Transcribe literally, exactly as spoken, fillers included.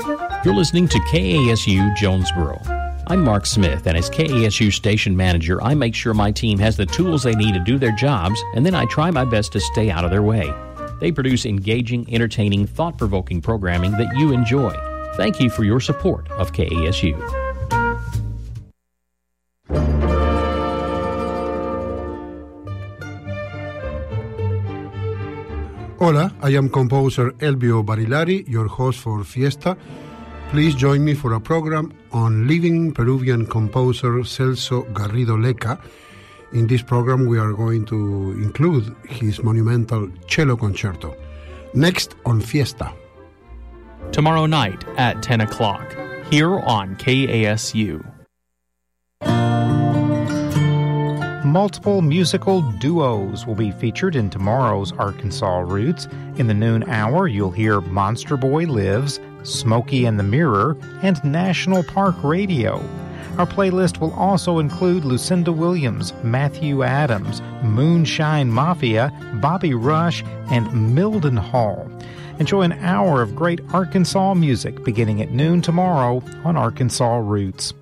You're listening to K A S U Jonesboro. I'm Mark Smith, and as K A S U station manager, I make sure my team has the tools they need to do their jobs, and then I try my best to stay out of their way. They produce engaging, entertaining, thought-provoking programming that you enjoy. Thank you for your support of K A S U. Hola, I am composer Elvio Barilari, your host for Fiesta. Please join me for a program on living Peruvian composer Celso Garrido Leca. In this program, we are going to include his monumental cello concerto. Next on Fiesta. Tomorrow night at ten o'clock, here on K A S U. Multiple musical duos will be featured in tomorrow's Arkansas Roots. In the noon hour, you'll hear Monster Boy Lives, Smokey and the Mirror, and National Park Radio. Our playlist will also include Lucinda Williams, Matthew Adams, Moonshine Mafia, Bobby Rush, and Mildenhall. Enjoy an hour of great Arkansas music beginning at noon tomorrow on Arkansas Roots.